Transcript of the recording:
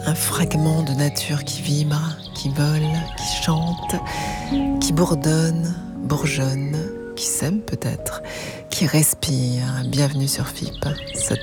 un fragment de nature qui vibre, qui vole, qui chante, qui bourdonne, bourgeonne, qui s'aime peut-être, qui respire. Bienvenue sur FIP.